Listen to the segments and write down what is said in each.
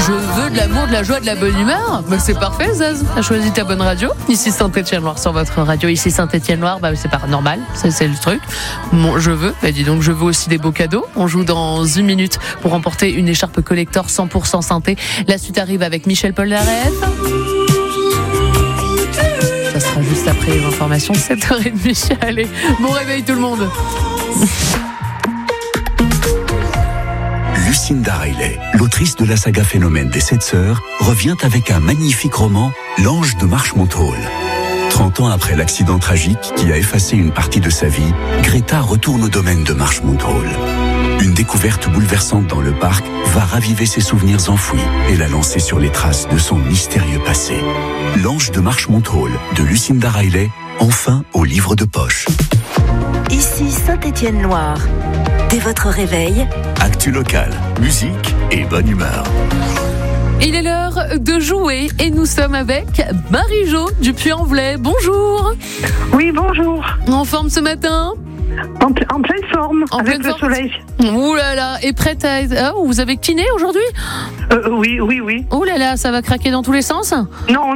Je veux de l'amour, de la joie, de la bonne humeur. Bah, c'est parfait, Zaz. T'as choisi ta bonne radio. Ici Saint-Étienne-Loire sur votre radio. Ici Saint-Étienne-Loire, bah, c'est pas normal. C'est le truc. Bon, je veux. Bah, dis donc, je veux aussi des beaux cadeaux. On joue dans 1 minute pour remporter une écharpe collector 100% synthé. La suite arrive avec Michel Polnareff. Ça sera juste après les informations. 7h30. Allez, bon réveil tout le monde. Lucinda Riley, l'autrice de la saga Phénomène des 7 sœurs, revient avec un magnifique roman, L'Ange de Marshmont-Hall. 30 ans après l'accident tragique qui a effacé une partie de sa vie, Greta retourne au domaine de Marshmont-Hall. Une découverte bouleversante dans le parc va raviver ses souvenirs enfouis et la lancer sur les traces de son mystérieux passé. L'Ange de Marshmont-Hall de Lucinda Riley, enfin au livre de poche. Ici Saint-Étienne-Loire. Dès votre réveil, Actu locale, musique et bonne humeur. Il est l'heure de jouer et nous sommes avec Marie-Jo du Puy-en-Velay. Bonjour. Oui, bonjour. En forme ce matin ? En pleine forme, avec le soleil. Ouh là là, et prête à... Oh, vous avez kiné aujourd'hui ? Oui. Ouh là là, ça va craquer dans tous les sens ? Non.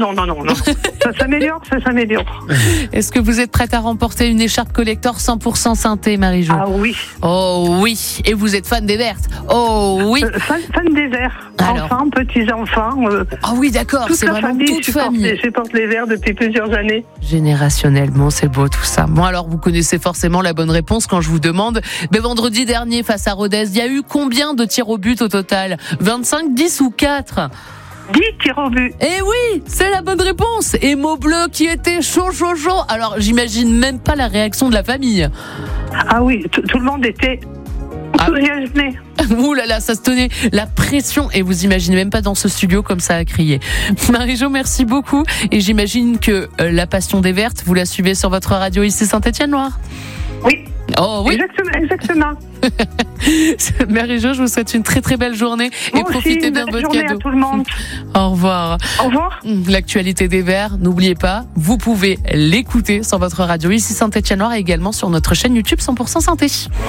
Ça s'améliore. Est-ce que vous êtes prête à remporter une écharpe collector 100% synthé, Marie-Jo ? Ah oui. Oh oui, et vous êtes fan des Vertes ? Oh oui. Fan des Verts. Enfants, petits-enfants. Ah oui, d'accord, c'est vraiment toute famille. Je porte les Verts depuis plusieurs années. Générationnellement, c'est beau tout ça. Bon, alors vous connaissez forcément la bonne réponse quand je vous demande, mais vendredi dernier face à Rodez, il y a eu combien de tirs au but au total ? 25, 10 ou 4 ? 10 tirs au but. Eh oui, c'est la bonne réponse. Et mot bleu qui était chaud. Alors j'imagine même pas la réaction de la famille. Ah oui, tout le monde était enthousiasmé. Ouh là là, ça se tenait la pression et vous imaginez même pas dans ce studio comme ça a crié. Marie-Jo, merci beaucoup et j'imagine que la passion des Vertes, vous la suivez sur votre radio ici Saint-Étienne-Loire. Oui. Oh oui. Exactement. Marie-Jo, je vous souhaite une très très belle journée et profitez bien de votre cadeau. À tout le monde. Au revoir. Au revoir. L'actualité des Verts, n'oubliez pas, vous pouvez l'écouter sur votre radio ici Saint-Étienne-Loire et également sur notre chaîne YouTube 100% Synthé.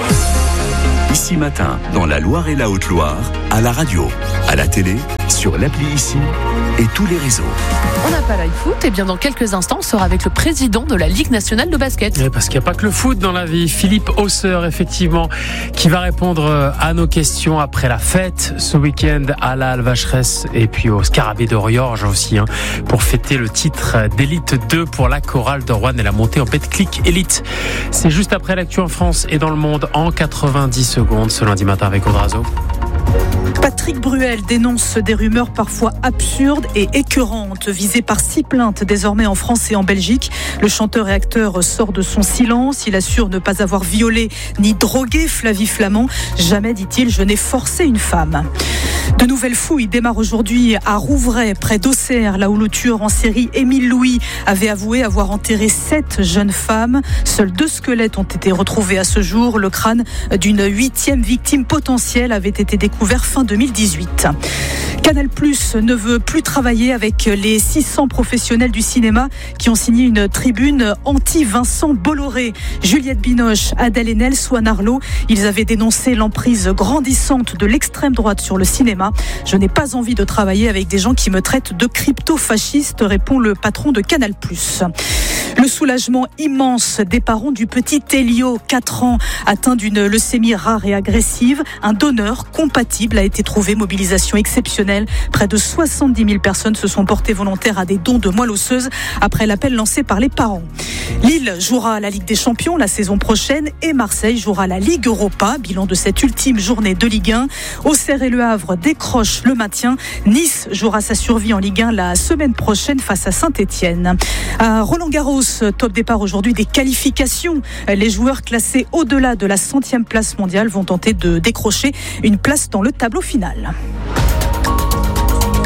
Ici Matin, dans la Loire et la Haute-Loire, à la radio, à la télé, sur l'appli Ici et tous les réseaux. On n'a pas live foot, et bien dans quelques instants, on sera avec le président de la Ligue nationale de basket. Oui, parce qu'il n'y a pas que le foot dans la vie. Philippe Hausseur, effectivement, qui va répondre à nos questions après la fête ce week-end à la Halle Vacheresse et puis au Scarabée de Riorges aussi, pour fêter le titre d'élite 2 pour la chorale de Rouen et la montée en Betclic Élite. C'est juste après l'actu en France et dans le monde en 90 secondes ce lundi matin avec Audrazo. Patrick Bruel dénonce des rumeurs parfois absurdes et écœurantes, visées par 6 plaintes désormais en France et en Belgique. Le chanteur et acteur sort de son silence. Il assure ne pas avoir violé ni drogué Flavie Flament. Jamais, dit-il, je n'ai forcé une femme. De nouvelles fouilles démarrent aujourd'hui à Rouvray, près d'Auxerre, là où le tueur en série Émile Louis avait avoué avoir enterré 7 jeunes femmes. Seuls 2 squelettes ont été retrouvés à ce jour. Le crâne d'une 8e victime potentielle avait été découvert fin 2018. Canal+ ne veut plus travailler avec les 600 professionnels du cinéma qui ont signé une tribune anti-Vincent Bolloré. Juliette Binoche, Adèle Haenel, Swan Arlo, ils avaient dénoncé l'emprise grandissante de l'extrême droite sur le cinéma. Je n'ai pas envie de travailler avec des gens qui me traitent de crypto-fasciste, répond le patron de Canal+. Le soulagement immense des parents du petit Elio, 4 ans, atteint d'une leucémie rare et agressive. Un donneur compatible a été trouvé, mobilisation exceptionnelle. Près de 70 000 personnes se sont portées volontaires à des dons de moelle osseuse après l'appel lancé par les parents. Lille jouera la Ligue des Champions la saison prochaine et Marseille jouera la Ligue Europa. Bilan de cette ultime journée de Ligue 1. Auxerre et Le Havre décrochent le maintien. Nice jouera sa survie en Ligue 1 la semaine prochaine face à Saint-Étienne. À Roland-Garros, top départ aujourd'hui des qualifications. Les joueurs classés au-delà de la 100e place mondiale vont tenter de décrocher une place dans le tableau final.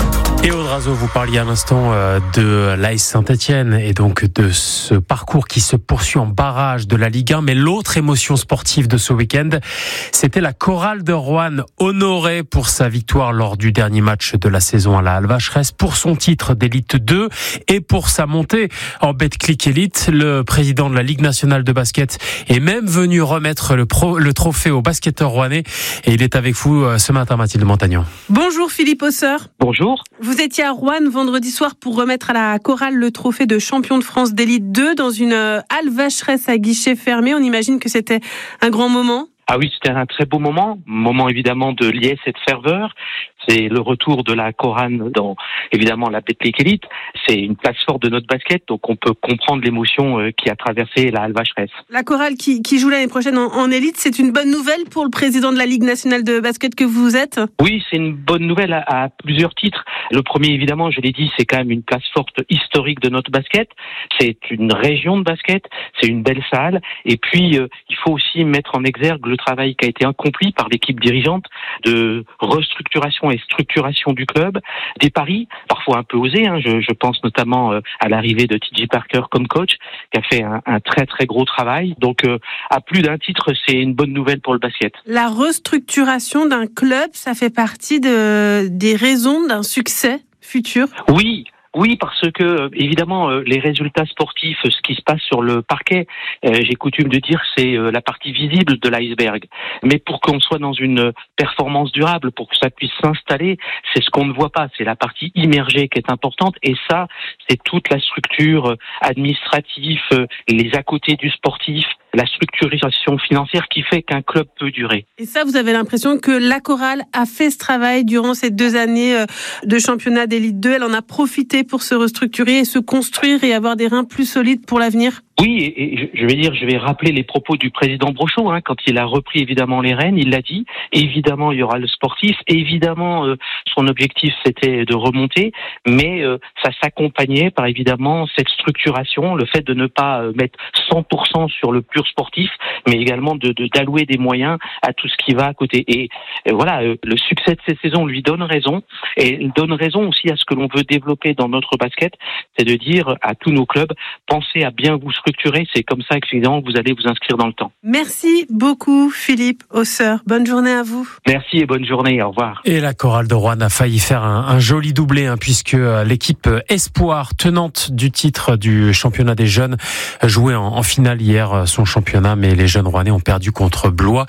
Et Audrazo, vous parliez à l'instant de l'AS Saint-Etienne et donc de ce parcours qui se poursuit en barrage de la Ligue 1. Mais l'autre émotion sportive de ce week-end, c'était la chorale de Roanne, honorée pour sa victoire lors du dernier match de la saison à la Halle Vacheresse, pour son titre d'élite 2 et pour sa montée en Betclic Elite. Le président de la Ligue nationale de basket est même venu remettre le trophée au basketteur rouennais. Et il est avec vous ce matin, Mathilde Montagnon. Bonjour Philippe Hausseur. Bonjour. Vous étiez à Roanne vendredi soir pour remettre à la chorale le trophée de champion de France d'élite 2 dans une Halle Vacheresse à guichet fermé. On imagine que c'était un grand moment. Ah oui, c'était un très beau moment évidemment de liesse et de ferveur. C'est le retour de la chorale dans, évidemment, la Betclic Elite. C'est une place forte de notre basket, donc on peut comprendre l'émotion qui a traversé la Halle Vacheresse. La chorale qui joue l'année prochaine en élite, c'est une bonne nouvelle pour le président de la Ligue nationale de basket que vous êtes? Oui, c'est une bonne nouvelle à plusieurs titres. Le premier, évidemment, je l'ai dit, c'est quand même une place forte historique de notre basket. C'est une région de basket, c'est une belle salle. Et puis, il faut aussi mettre en exergue le travail qui a été accompli par l'équipe dirigeante de restructuration et structuration du club, des paris, parfois un peu osés. Je pense notamment à l'arrivée de TJ Parker comme coach, qui a fait un très très gros travail. Donc, à plus d'un titre, c'est une bonne nouvelle pour le basket. La restructuration d'un club, ça fait partie des raisons d'un succès futur? Oui, parce que évidemment les résultats sportifs, ce qui se passe sur le parquet, j'ai coutume de dire, c'est la partie visible de l'iceberg. Mais pour qu'on soit dans une performance durable, pour que ça puisse s'installer, c'est ce qu'on ne voit pas, c'est la partie immergée qui est importante. Et ça, c'est toute la structure administrative, les à côté du sportif, la structuration financière qui fait qu'un club peut durer. Et ça, vous avez l'impression que la chorale a fait ce travail durant ces 2 années de championnat d'élite 2. Elle en a profité pour se restructurer et se construire et avoir des reins plus solides pour l'avenir? Oui, et je vais rappeler les propos du président Brochot, quand il a repris évidemment les rênes, il l'a dit. Évidemment, il y aura le sportif. Évidemment, son objectif c'était de remonter, mais ça s'accompagnait par évidemment cette structuration, le fait de ne pas mettre 100% sur le pur sportif, mais également d'allouer des moyens à tout ce qui va à côté. Et voilà, le succès de ces saisons lui donne raison, et il donne raison aussi à ce que l'on veut développer dans notre basket, c'est de dire à tous nos clubs, pensez à bien vous structurer, c'est comme ça que vous allez vous inscrire dans le temps. Merci beaucoup Philippe Hausseur, bonne journée à vous. Merci et bonne journée, au revoir. Et la chorale de Roanne a failli faire un joli doublé, puisque l'équipe Espoir, tenante du titre du championnat des jeunes, jouait en finale hier son championnat, mais les jeunes rouennais ont perdu contre Blois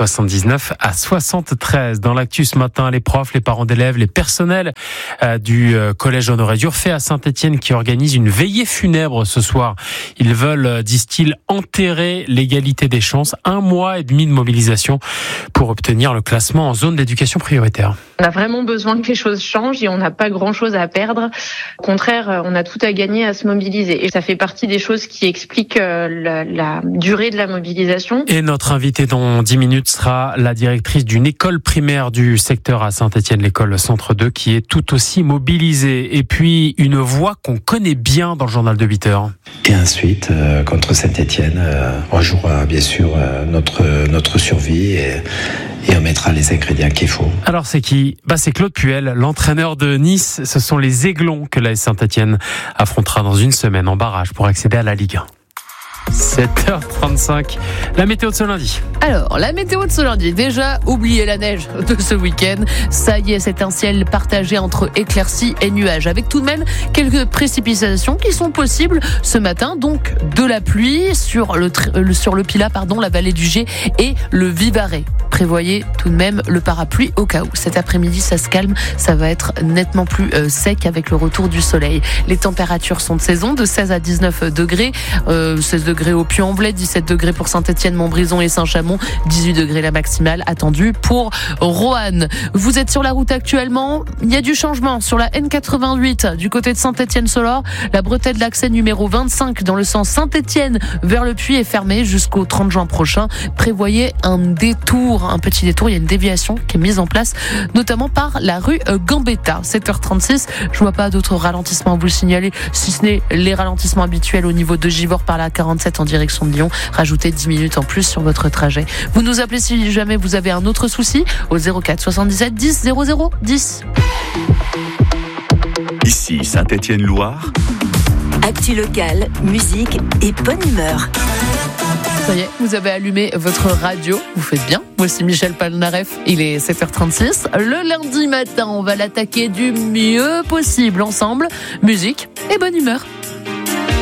79-73. Dans l'actu ce matin, les profs, les parents d'élèves, les personnels du collège Honoré d'Urfé à Saint-Etienne qui organise une veillée funèbre ce soir. Ils veulent, disent-ils, enterrer l'égalité des chances. 1 mois et demi de mobilisation pour obtenir le classement en zone d'éducation prioritaire. On a vraiment besoin que les choses changent et on n'a pas grand-chose à perdre. Au contraire, on a tout à gagner à se mobiliser. Et ça fait partie des choses qui expliquent la durée de la mobilisation. Et notre invitée dans 10 minutes sera la directrice d'une école primaire du secteur à Saint-Etienne, l'école Centre 2, qui est tout aussi mobilisée. Et puis, une voix qu'on connaît bien dans le journal de 8 heures. Et ensuite, contre Saint-Etienne, on jouera bien sûr notre survie et on mettra les ingrédients qu'il faut. Alors c'est qui ? C'est Claude Puel, l'entraîneur de Nice. Ce sont les Aiglons que l'AS Saint-Etienne affrontera dans une semaine en barrage pour accéder à la Ligue 1. 7h35, la météo de ce lundi. Alors, la météo de ce lundi, déjà, oubliez la neige de ce week-end. Ça y est, c'est un ciel partagé entre éclaircies et nuages, avec tout de même quelques précipitations qui sont possibles ce matin. Donc, de la pluie sur le Pilat, la vallée du Gé et le Vivarais. Prévoyez tout de même le parapluie au cas où. Cet après-midi, ça se calme, ça va être nettement plus sec avec le retour du soleil. Les températures sont de saison, de 16 à 19 degrés, 16 degrés au Puy-en-Velay, 17 degrés pour Saint-Etienne, Montbrison et Saint-Chamond, 18 degrés la maximale attendue pour Roanne. Vous êtes sur la route actuellement, il y a du changement sur la N88 du côté de Saint-Etienne-Solort. La bretelle d'accès numéro 25 dans le sens Saint-Etienne vers le Puy est fermée jusqu'au 30 juin prochain. Prévoyez un petit détour, il y a une déviation qui est mise en place, notamment par la rue Gambetta. 7h36, je vois pas d'autres ralentissements à vous le signaler, si ce n'est les ralentissements habituels au niveau de Givors par la 47 en direction de Lyon. Rajoutez 10 minutes en plus sur votre trajet. Vous nous appelez si jamais vous avez un autre souci au 04 77 10 00 10. Ici Saint-Étienne-Loire. Actu locale, musique et bonne humeur. Ça y est, vous avez allumé votre radio, vous faites bien. Voici Michel Polnareff, il est 7h36. Le lundi matin, on va l'attaquer du mieux possible ensemble. Musique et bonne humeur.